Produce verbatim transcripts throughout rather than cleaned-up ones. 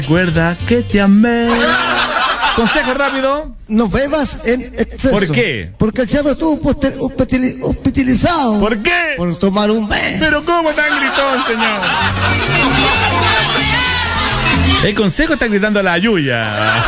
Recuerda que te amé. Consejo rápido. No bebas en exceso. ¿Por qué? Porque el charro estuvo poster- hospitali- hospitalizado. ¿Por qué? Por tomar un beso. Pero ¿cómo tan gritón, señor? El consejo está gritando a la Yuya.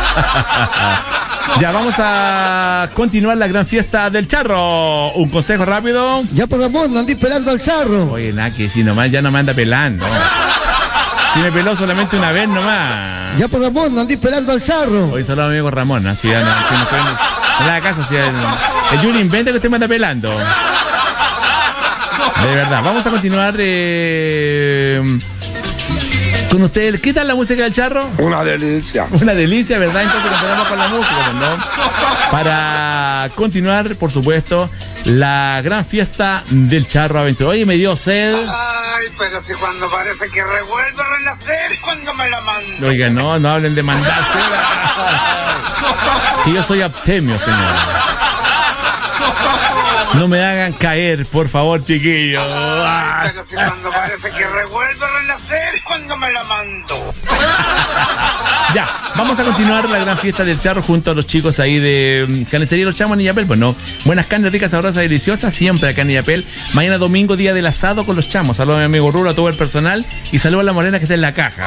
Ya vamos a continuar la gran fiesta del charro. Un consejo rápido. Ya por amor, no andís pelando al charro. Oye, nada, que si nomás ya no me anda pelando. Si me peló solamente una vez nomás. Ya por amor, no andís pelando al charro. Hoy solo amigo Ramón, ¿no? Si ya no, si no pueden, en la casa, si el, el Yuri inventa que usted me anda pelando. De verdad, vamos a continuar eh, con ustedes. ¿Qué tal la música del charro? Una delicia. Una delicia, ¿verdad? Entonces continuamos con la música, ¿no? Para continuar, por supuesto, la gran fiesta del charro aventura. Oye, me dio sed. Ay, pero si cuando parece que revuelve a renacer, cuando me la mando. Oiga, no, no hablen de mandarse. Que yo soy abstemio, señor. No me hagan caer, por favor, chiquillos. Ay, pero si cuando parece que revuelve a renacer, cuando me la mando. Ya, vamos a continuar la gran fiesta del charro junto a los chicos ahí de Carnicería Los Chamos en Illapel. Pues no, buenas carnes ricas, sabrosas, deliciosas, siempre acá en Illapel. Mañana domingo, día del asado con los chamos. Saludos a mi amigo Rulo, a todo el personal y saludos a la morena que está en la caja.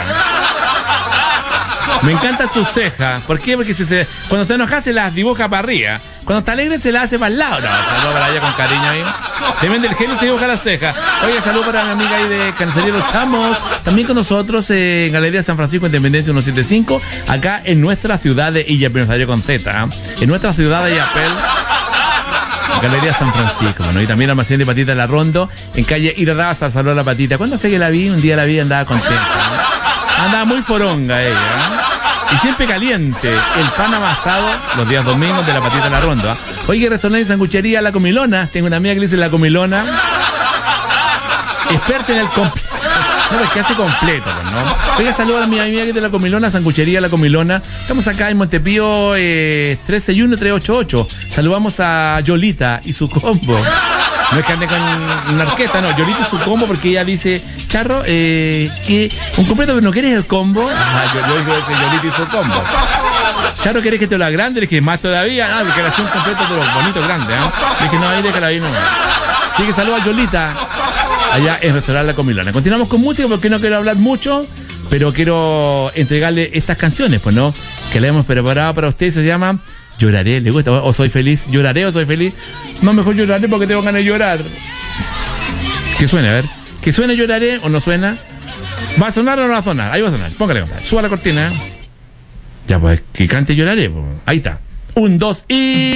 Me encanta su ceja. ¿Por qué? Porque si se, cuando está enojada se las dibuja para arriba. Cuando está alegre se las hace para el lado. No, saludos para ella con cariño ahí. Depende del genio, se dibuja la ceja. Oye, saludos para mi amiga ahí de Carnicería Los Chamos. También con nosotros eh, en Galería San Francisco, Independencia ciento setenta y cinco. Acá en nuestra ciudad de Illapel. Salió con Z. ¿eh? En nuestra ciudad de Illapel. Galería San Francisco, bueno, y también almacén de Patita La Rondo, en calle Irraza. Saludos a la Patita. ¿Cuándo fue que la vi? Un día la vi y andaba contenta. ¿eh? Andaba muy foronga ella, ¿eh? Y siempre caliente, el pan amasado los días domingos de la Patita La Ronda. Oye, restaurante y sanguchería La Comilona. Tengo una amiga que le dice La Comilona. Experta en el completo. No, es que hace completo, ¿no? Oiga, saludos a mi amiga que es de La Comilona, sanguchería La Comilona. Estamos acá en Montepío eh, tres seis uno tres ocho ocho. Saludamos a Yolita y su combo. No es que ande con una orquesta, no, Yolita y su combo, porque ella dice, Charro, eh, que un completo, pero no quieres el combo. Ah, yo, yo digo que Yolita y su combo. Charro, ¿quieres que te lo agrande? Le dije, más todavía. Ah, porque era un completo de los bonitos grandes, ¿eh? Le dije, no, ahí déjala ahí, no. Así que saludos a Yolita, allá en Restaurante La Comilona. Continuamos con música porque no quiero hablar mucho, pero quiero entregarle estas canciones, pues, ¿no? Que le hemos preparado para ustedes, se llama Lloraré, ¿le gusta? ¿O soy feliz? ¿Lloraré o soy feliz? No, mejor lloraré porque tengo ganas de llorar. Que suene, a ver. Que suene Lloraré o no suena. ¿Va a sonar o no va a sonar? Ahí va a sonar. Póngale, compadre. Suba la cortina. Ya, pues, que cante Lloraré. Pues. Ahí está. Un, dos y...